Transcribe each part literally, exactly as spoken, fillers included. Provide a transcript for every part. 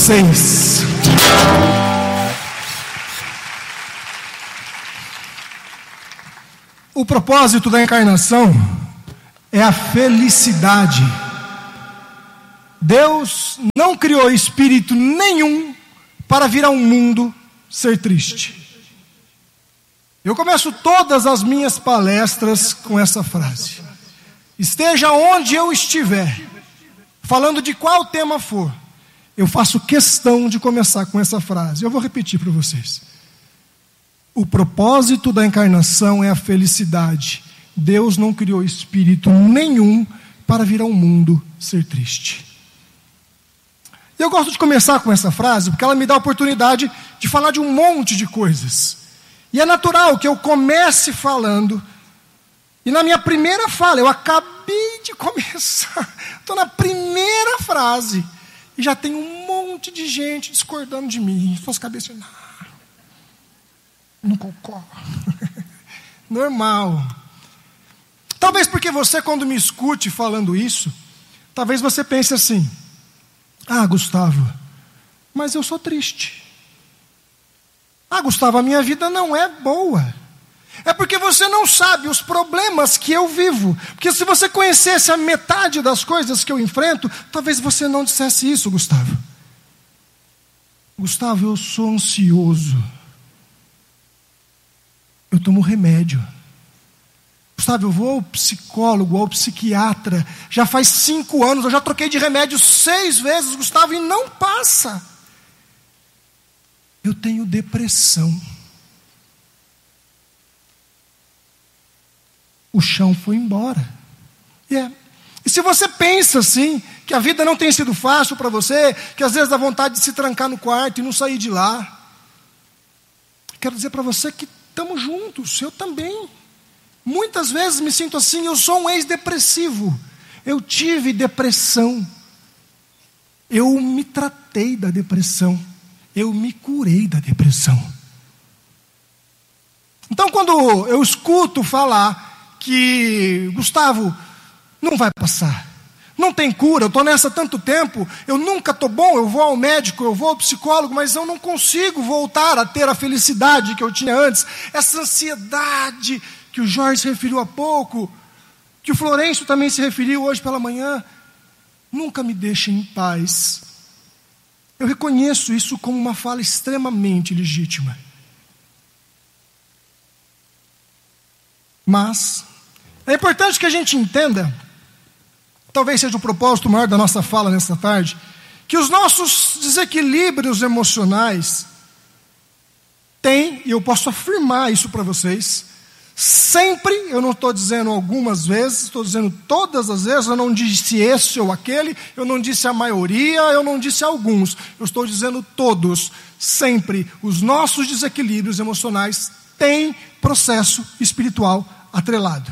vocês. O propósito da encarnação é a felicidade. Deus não criou espírito nenhum para vir ao mundo ser triste. Eu começo todas as minhas palestras com essa frase. Esteja onde eu estiver, falando de qual tema for, eu faço questão de começar com essa frase. Eu vou repetir para vocês. O propósito da encarnação é a felicidade. Deus não criou espírito nenhum para vir ao mundo ser triste. E eu gosto de começar com essa frase, porque ela me dá a oportunidade de falar de um monte de coisas. E é natural que eu comece falando, e na minha primeira fala, eu acabei de começar, estou na primeira frase, e já tem um monte de gente discordando de mim. Suas cabeças, não, não concordo. Normal. Talvez porque você, quando me escute falando isso, talvez você pense assim: ah, Gustavo, mas eu sou triste. Ah, Gustavo, a minha vida não é boa. É porque você não sabe os problemas que eu vivo. Porque se você conhecesse a metade das coisas que eu enfrento, talvez você não dissesse isso, Gustavo. Gustavo, eu sou ansioso. Eu tomo remédio. Gustavo, eu vou ao psicólogo, ao psiquiatra, já faz cinco anos, eu já troquei de remédio seis vezes, Gustavo, e não passa. Eu tenho depressão. O chão foi embora. Yeah. E se você pensa assim, que a vida não tem sido fácil para você, que às vezes dá vontade de se trancar no quarto e não sair de lá, quero dizer para você que estamos juntos, eu também. Muitas vezes me sinto assim, eu sou um ex-depressivo. Eu tive depressão. Eu me tratei da depressão. Eu me curei da depressão. Então, quando eu escuto falar que, Gustavo, não vai passar, não tem cura, eu estou nessa há tanto tempo, eu nunca estou bom, eu vou ao médico, eu vou ao psicólogo, mas eu não consigo voltar a ter a felicidade que eu tinha antes, essa ansiedade que o Jorge se referiu há pouco, que o Florencio também se referiu hoje pela manhã, nunca me deixa em paz. Eu reconheço isso como uma fala extremamente legítima. Mas é importante que a gente entenda, talvez seja o propósito maior da nossa fala nesta tarde, que os nossos desequilíbrios emocionais têm, e eu posso afirmar isso para vocês, sempre, eu não estou dizendo algumas vezes, estou dizendo todas as vezes, eu não disse esse ou aquele, eu não disse a maioria, eu não disse alguns, eu estou dizendo todos, sempre, os nossos desequilíbrios emocionais têm processo espiritual atrelado.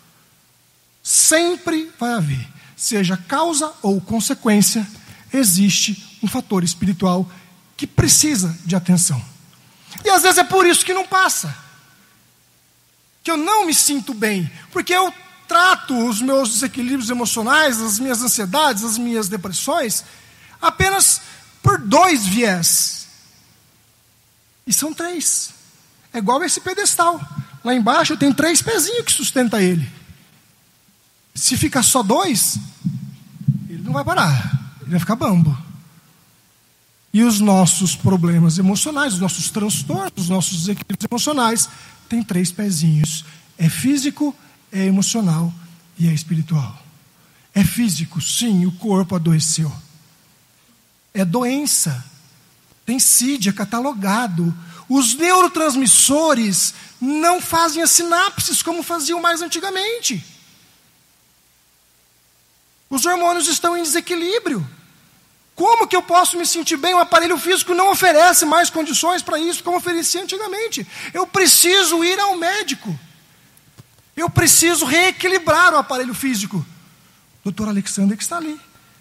Sempre vai haver, seja causa ou consequência, existe um fator espiritual que precisa de atenção. E às vezes é por isso que não passa. Que eu não me sinto bem, porque eu trato os meus desequilíbrios emocionais, as minhas ansiedades, as minhas depressões, apenas por dois viés. E são três. É igual esse pedestal. Lá embaixo tem três pezinhos que sustentam ele. Se ficar só dois, ele não vai parar, ele vai ficar bambo. E os nossos problemas emocionais, os nossos transtornos, os nossos desequilíbrios emocionais, tem três pezinhos. É físico, é emocional e é espiritual. É físico, sim, o corpo adoeceu. É doença. Tem C I D, é catalogado. Os neurotransmissores não fazem as sinapses como faziam mais antigamente. Os hormônios estão em desequilíbrio. Como que eu posso me sentir bem? O aparelho físico não oferece mais condições para isso como oferecia antigamente. Eu preciso ir ao médico. Eu preciso reequilibrar o aparelho físico. doutor Alexander que está ali.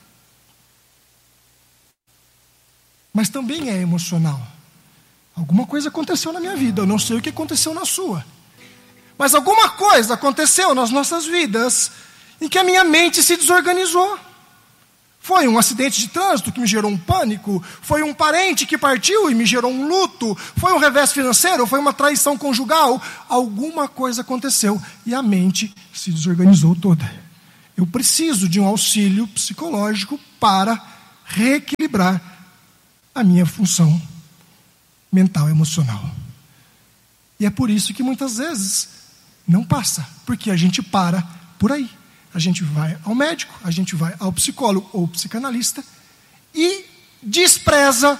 Mas também é emocional. Alguma coisa aconteceu na minha vida, eu não sei o que aconteceu na sua. Mas alguma coisa aconteceu nas nossas vidas em que a minha mente se desorganizou. Foi um acidente de trânsito que me gerou um pânico? Foi um parente que partiu e me gerou um luto? Foi um revés financeiro? Foi uma traição conjugal? Alguma coisa aconteceu e a mente se desorganizou toda. Eu preciso de um auxílio psicológico para reequilibrar a minha função mental e emocional. E é por isso que muitas vezes não passa, porque a gente para por aí. A gente vai ao médico, a gente vai ao psicólogo ou psicanalista e despreza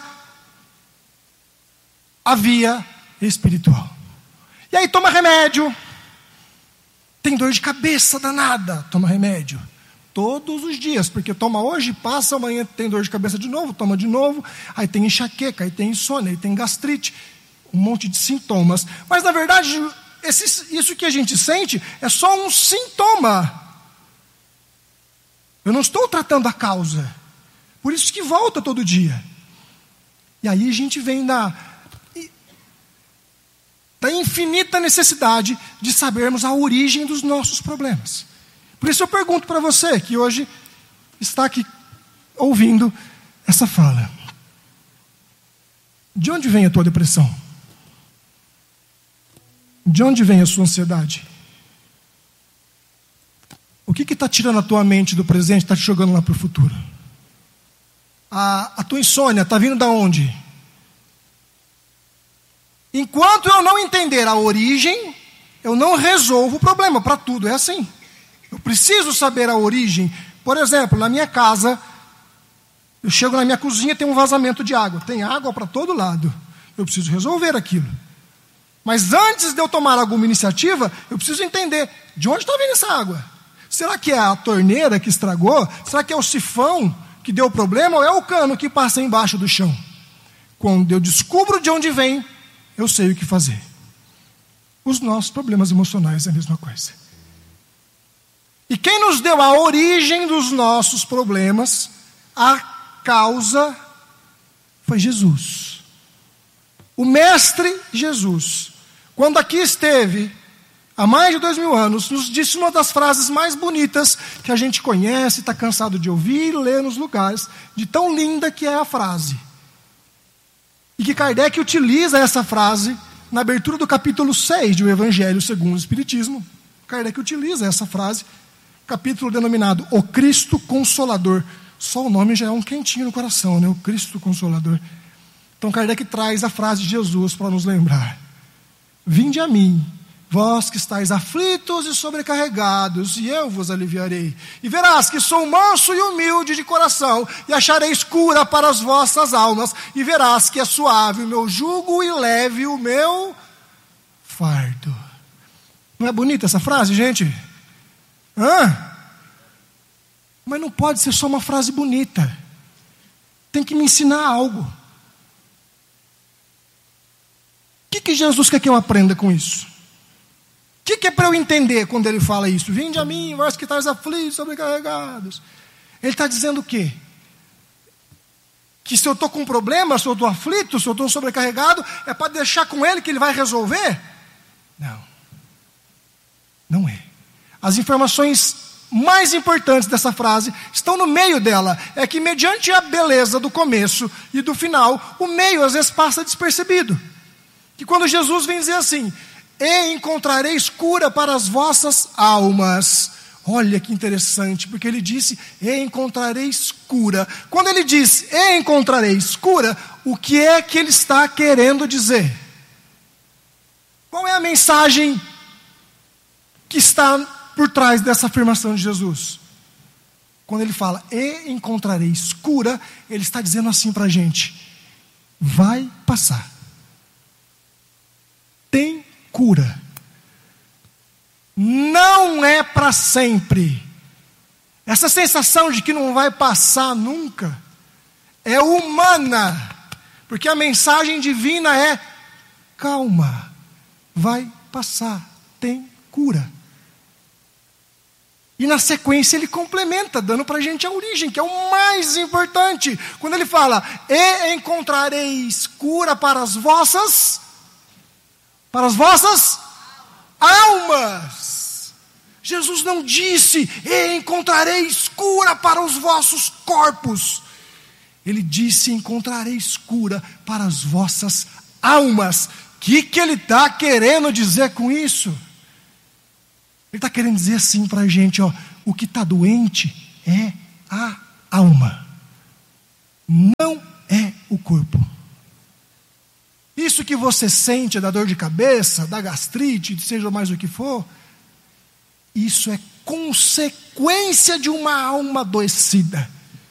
a via espiritual. E aí toma remédio, tem dor de cabeça danada, toma remédio. Todos os dias, porque toma hoje, passa, amanhã tem dor de cabeça de novo, toma de novo, aí tem enxaqueca, aí tem insônia, aí tem gastrite, um monte de sintomas. Mas na verdade, esse, isso que a gente sente é só um sintoma. Eu não estou tratando a causa. Por isso que volta todo dia. E aí a gente vem da, da infinita necessidade de sabermos a origem dos nossos problemas. Por isso eu pergunto para você, que hoje está aqui ouvindo essa fala. De onde vem a tua depressão? De onde vem a sua ansiedade? O que está tirando a tua mente do presente, está te jogando lá para o futuro? A, a tua insônia está vindo da onde? Enquanto eu não entender a origem, eu não resolvo o problema. Para tudo é assim. Eu preciso saber a origem. Por exemplo, na minha casa, eu chego na minha cozinha e tem um vazamento de água. Tem água para todo lado. Eu preciso resolver aquilo. Mas antes de eu tomar alguma iniciativa, eu preciso entender de onde está vindo essa água. Será que é a torneira que estragou? Será que é o sifão que deu problema? Ou é o cano que passa embaixo do chão? Quando eu descubro de onde vem, eu sei o que fazer. Os nossos problemas emocionais é a mesma coisa. E quem nos deu a origem dos nossos problemas, a causa, foi Jesus. O Mestre Jesus, quando aqui esteve, há mais de dois mil anos, nos disse uma das frases mais bonitas que a gente conhece, está cansado de ouvir e ler nos lugares, de tão linda que é a frase. E que Kardec utiliza essa frase na abertura do capítulo seis do Evangelho segundo o Espiritismo. Kardec utiliza essa frase, capítulo denominado O Cristo Consolador. Só o nome já é um quentinho no coração, né? O Cristo Consolador. Então Kardec traz a frase de Jesus para nos lembrar. Vinde a mim, vós que estáis aflitos e sobrecarregados, e eu vos aliviarei. E verás que sou manso e humilde de coração, e achareis cura para as vossas almas, e verás que é suave o meu jugo e leve o meu fardo. Não é bonita essa frase, gente? Hã? Mas não pode ser só uma frase bonita. Tem que me ensinar algo. O que, que Jesus quer que eu aprenda com isso? O que, que é para eu entender quando ele fala isso? Vinde a mim, vós que estáis aflitos, sobrecarregados. Ele está dizendo o quê? Que se eu estou com um problema, se eu estou aflito, se eu estou sobrecarregado, é para deixar com ele que ele vai resolver? Não. Não é. As informações mais importantes dessa frase estão no meio dela. É que mediante a beleza do começo e do final, o meio às vezes passa despercebido. Que quando Jesus vem dizer assim, e encontrareis cura para as vossas almas. Olha que interessante, porque ele disse, e encontrareis cura. Quando ele diz, e encontrareis cura, o que é que ele está querendo dizer? Qual é a mensagem que está por trás dessa afirmação de Jesus? Quando ele fala, e encontrareis cura, ele está dizendo assim para a gente, vai passar. Tem cura. Não é para sempre. Essa sensação de que não vai passar nunca é humana, porque a mensagem divina é calma, vai passar, tem cura. E na sequência ele complementa, dando para a gente a origem, que é o mais importante. Quando ele fala, e encontrareis cura para as vossas, para as vossas almas. Jesus não disse: encontrareis cura para os vossos corpos. Ele disse: encontrareis cura para as vossas almas. O que, que ele está querendo dizer com isso? Ele está querendo dizer assim para a gente, ó, o que está doente é a alma, não é o corpo. Isso que você sente da dor de cabeça, da gastrite, seja mais o que for, isso é consequência de uma alma adoecida,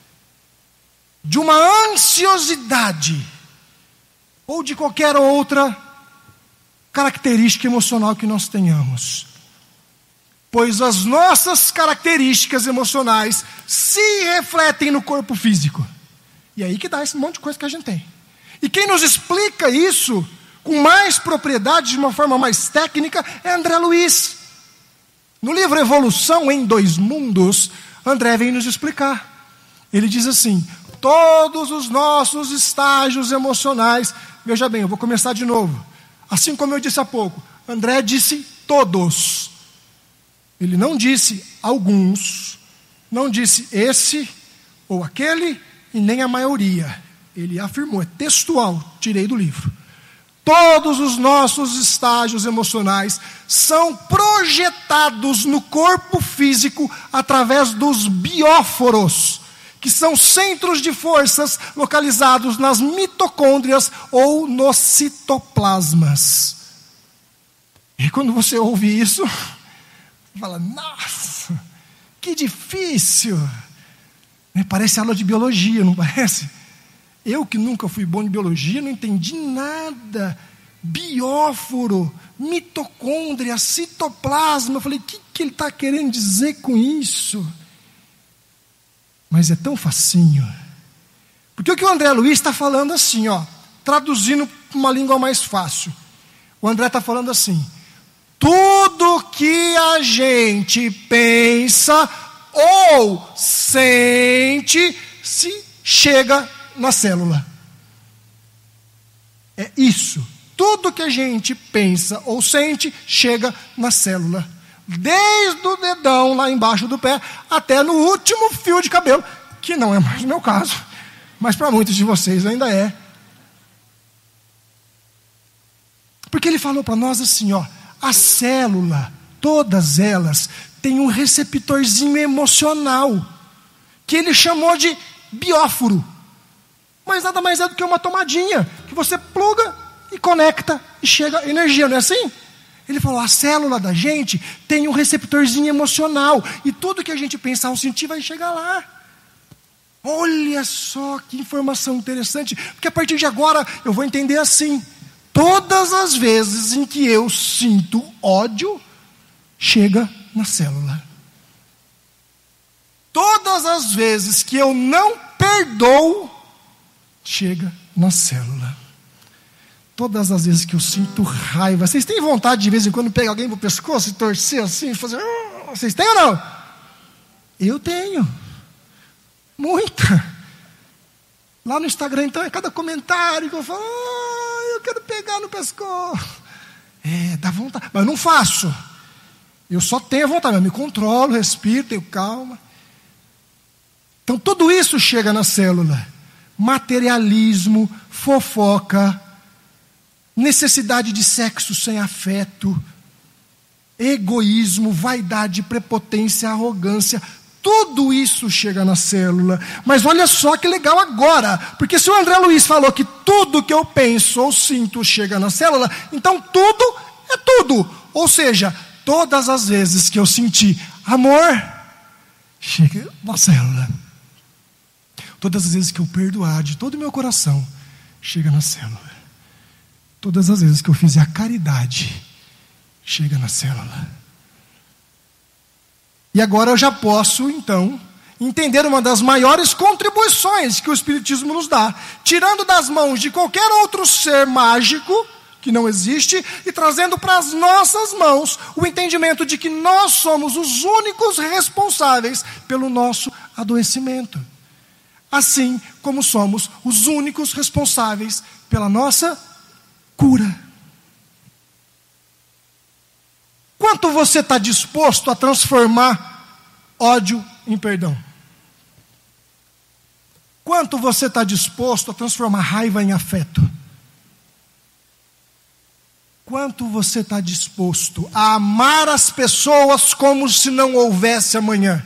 de uma ansiosidade, ou de qualquer outra característica emocional que nós tenhamos. Pois as nossas características emocionais se refletem no corpo físico. E é aí que dá esse monte de coisa que a gente tem. E quem nos explica isso com mais propriedade, de uma forma mais técnica, é André Luiz. No livro Evolução em Dois Mundos, André vem nos explicar. Ele diz assim: todos os nossos estágios emocionais. Veja bem, eu vou começar de novo. Assim como eu disse há pouco, André disse todos. Ele não disse alguns, não disse esse ou aquele, e nem a maioria. Ele afirmou, é textual, tirei do livro. Todos os nossos estágios emocionais são projetados no corpo físico através dos bióforos, que são centros de forças localizados nas mitocôndrias ou nos citoplasmas. E quando você ouve isso, fala: nossa, que difícil. Parece aula de biologia, não parece? Eu que nunca fui bom em biologia, não entendi nada. Bióforo, mitocôndria, citoplasma. Eu falei: o que, que ele está querendo dizer com isso? Mas é tão facinho. Porque o que o André Luiz está falando assim, ó, traduzindo para uma língua mais fácil. O André está falando assim: tudo que a gente pensa ou sente se chega na célula. É isso. Tudo que a gente pensa ou sente chega na célula. Desde o dedão lá embaixo do pé até no último fio de cabelo, que não é mais o meu caso, mas para muitos de vocês ainda é. Porque ele falou para nós assim, ó, a célula, todas elas, têm um receptorzinho emocional, que ele chamou de bióforo. Mas nada mais é do que uma tomadinha, que você pluga e conecta e chega energia, não é assim? Ele falou, a célula da gente tem um receptorzinho emocional, e tudo que a gente pensar ou sentir vai chegar lá. Olha só que informação interessante, porque a partir de agora eu vou entender assim: todas as vezes em que eu sinto ódio, chega na célula. Todas as vezes que eu não perdoo, chega na célula. Todas as vezes que eu sinto raiva, vocês têm vontade de vez em quando pegar alguém pro pescoço e torcer assim, fazer... Vocês têm ou não? Eu tenho. Muita. Lá no Instagram, então, é cada comentário que eu falo, ah, eu quero pegar no pescoço. É, dá vontade, mas eu não faço. Eu só tenho vontade, eu me controlo, respiro, tenho calma. Então tudo isso chega na célula. Materialismo, fofoca, necessidade de sexo sem afeto, egoísmo, vaidade, prepotência, arrogância, tudo isso chega na célula. Mas olha só que legal agora, porque se o André Luiz falou que tudo que eu penso ou sinto chega na célula, então tudo é tudo. Ou seja, todas as vezes que eu senti amor, chega na célula. Todas as vezes que eu perdoar de todo o meu coração, chega na célula. Todas as vezes que eu fizer a caridade, chega na célula. E agora eu já posso, então, entender uma das maiores contribuições que o Espiritismo nos dá, tirando das mãos de qualquer outro ser mágico, que não existe, e trazendo para as nossas mãos o entendimento de que nós somos os únicos responsáveis pelo nosso adoecimento. Assim como somos os únicos responsáveis pela nossa cura. Quanto você está disposto a transformar ódio em perdão? Quanto você está disposto a transformar raiva em afeto? Quanto você está disposto a amar as pessoas como se não houvesse amanhã?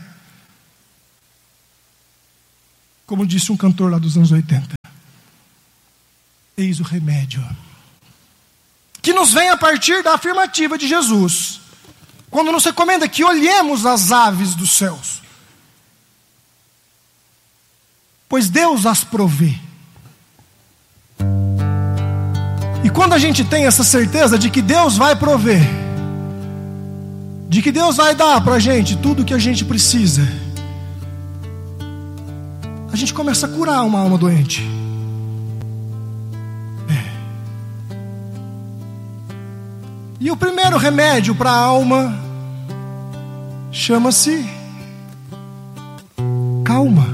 Como disse um cantor lá dos anos oitenta. Eis o remédio. Que nos vem a partir da afirmativa de Jesus. Quando nos recomenda que olhemos as aves dos céus. Pois Deus as provê. E quando a gente tem essa certeza de que Deus vai prover, de que Deus vai dar para a gente tudo o que a gente precisa, a gente começa a curar uma alma doente. É. E o primeiro remédio para a alma chama-se calma.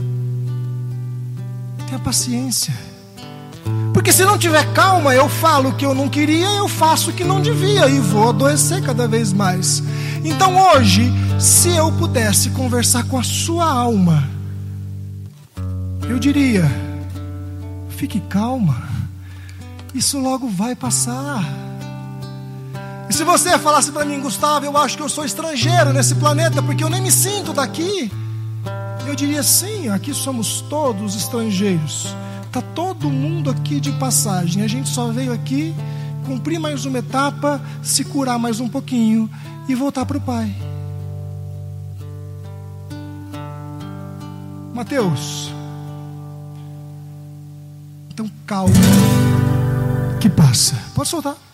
Tenha paciência. Porque se não tiver calma, eu falo o que eu não queria, eu faço o que não devia e vou adoecer cada vez mais. Então hoje, se eu pudesse conversar com a sua alma, eu diria: fique calma, isso logo vai passar. E se você falasse para mim: Gustavo, eu acho que eu sou estrangeiro nesse planeta, porque eu nem me sinto daqui, eu diria: sim, aqui somos todos estrangeiros. Está todo mundo aqui de passagem. A gente só veio aqui cumprir mais uma etapa, se curar mais um pouquinho e voltar para o Pai. Mateus, então calma, que passa. Pode soltar.